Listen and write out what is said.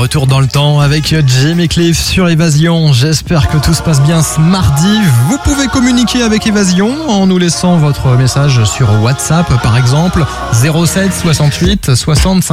Retour dans le temps avec Jimmy Cliff sur Évasion. J'espère que tout se passe bien ce mardi. Vous pouvez communiquer avec Évasion en nous laissant votre message sur WhatsApp par exemple 07 68 65